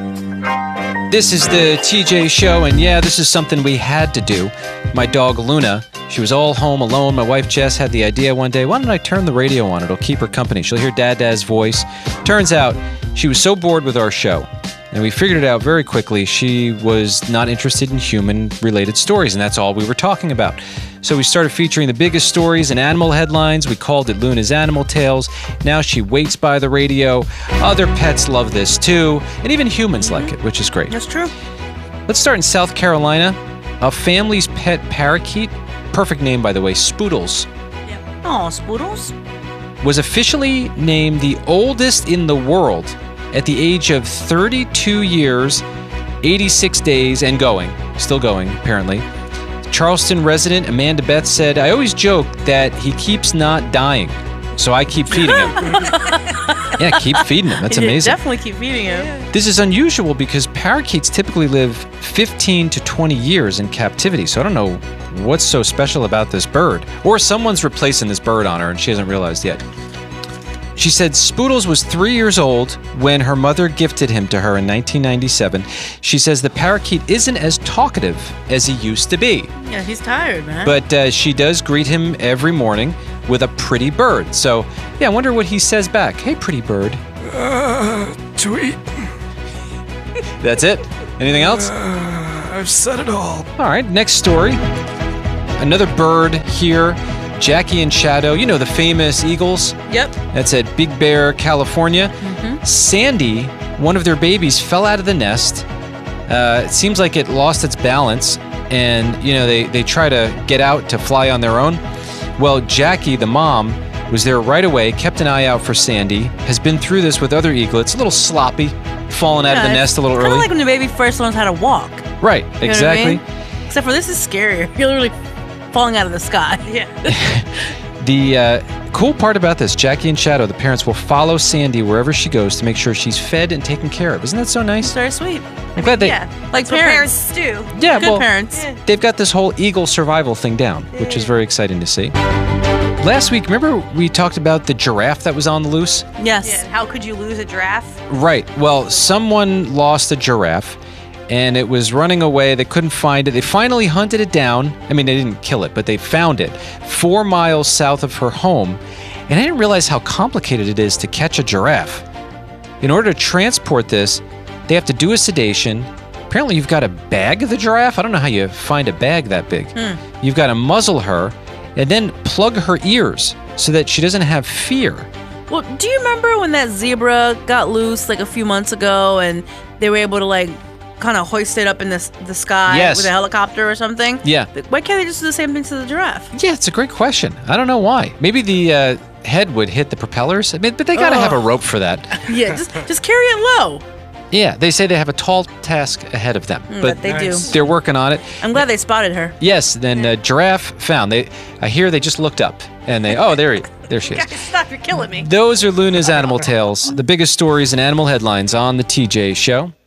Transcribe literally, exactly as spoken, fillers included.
This is the T J Show, and yeah, this is something we had to do. My dog, Luna, she was all home alone. My wife, Jess, had the idea one day, why don't I turn the radio on? It'll keep her company. She'll hear Dad Dad's voice. Turns out, she was so bored with our show, and we figured it out very quickly. She was not interested in human-related stories, and that's all we were talking about. So we started featuring the biggest stories and animal headlines. We called it Luna's Animal Tales. Now she waits by the radio. Other pets love this too, and even humans like it, which is great. That's true. Let's start in South Carolina. A family's pet parakeet, perfect name by the way, Spoodles, Oh, Spoodles. was officially named the oldest in the world at the age of thirty-two years, eighty-six days, and going. Still going, apparently. Charleston resident Amanda Beth said, I always joke that he keeps not dying, so I keep feeding him. Yeah, keep feeding him. That's You amazing. definitely keep feeding him. This is unusual because parakeets typically live fifteen to twenty years in captivity, so I don't know what's so special about this bird. Or someone's replacing this bird on her and she hasn't realized yet. She said Spoodles was three years old when her mother gifted him to her in nineteen ninety-seven. She says the parakeet isn't as talkative as he used to be, Yeah, he's tired, man. but uh, she does greet him every morning with a pretty bird. So, yeah, I wonder what he says back. Hey, pretty bird. Uh, tweet. That's it? Anything else? Uh, I've said it all. All right, next story. Another bird here, Jackie and Shadow. You know the famous eagles? Yep. That's at Big Bear, California. Mm-hmm. Sandy, one of their babies, fell out of the nest. Uh, it seems like it lost its balance, and you know they, they try to get out to fly on their own. Well, Jackie, the mom, was there right away, kept an eye out for Sandy, has been through this with other eaglets, a little sloppy, falling out of the nest a little Kind early. of like when the baby first learns how to walk. Right, You know what I exactly. mean? Except for this is scarier. You're literally falling out of the sky. Yeah. The uh, cool part about this, Jackie and Shadow, the parents will follow Sandy wherever she goes to make sure she's fed and taken care of. Isn't that so nice? Very sweet. I'm glad they, Yeah, Like that's what parents. parents do. yeah, Good well, parents. they've got this whole eagle survival thing down, which is very exciting to see. Last week, remember we talked about the giraffe that was on the loose? Yes. Yeah, how could you lose a giraffe? Right. Well, someone lost a giraffe, and it was running away. They couldn't find it. They finally hunted it down. I mean, they didn't kill it, but they found it four miles south of her home. And I didn't realize how complicated it is to catch a giraffe. In order to transport this, they have to do a sedation. Apparently, you've got to bag the giraffe. I don't know how you find a bag that big. Hmm. You've got to muzzle her and then plug her ears so that she doesn't have fear. Well, do you remember when that zebra got loose like a few months ago and they were able to like kind of hoist it up in the, the sky Yes. with a helicopter or something? Yeah. Why can't they just do the same thing to the giraffe? Yeah, it's a great question. I don't know why. Maybe the uh, head would hit the propellers. I mean, but they got to have a rope for that. Yeah, just just carry it low. Yeah, they say they have a tall task ahead of them, Mm, but but they Nice. do. they're working on it. I'm glad they spotted her. Yes, then uh, giraffe found. They, I hear they just looked up and they. Oh, there, he, there she is. Guys, stop! You're killing me. Those are Luna's Animal Tales, the biggest stories and animal headlines on the T J Show.